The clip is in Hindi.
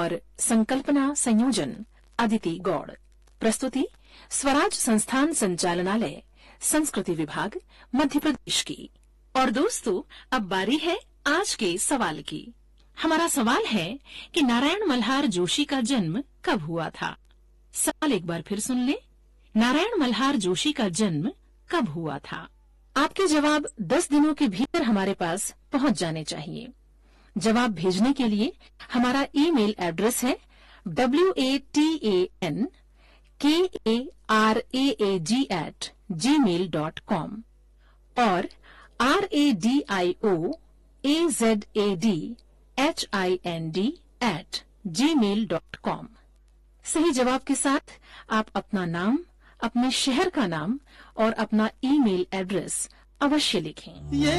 और संकल्पना संयोजन अदिति गौड़। प्रस्तुति स्वराज संस्थान संचालनालय, संस्कृति विभाग, मध्य प्रदेश की। और दोस्तों, अब बारी है आज के सवाल की। हमारा सवाल है कि नारायण मल्हार जोशी का जन्म कब हुआ था। सवाल एक बार फिर सुन लें। नारायण मल्हार जोशी का जन्म कब हुआ था? आपके जवाब 10 दिनों के भीतर हमारे पास पहुंच जाने चाहिए। जवाब भेजने के लिए हमारा ईमेल एड्रेस है watankaraag@gmail.com और radioazadhind@gmail.com। सही जवाब के साथ आप अपना नाम, अपने शहर का नाम और अपना ईमेल एड्रेस अवश्य लिखें।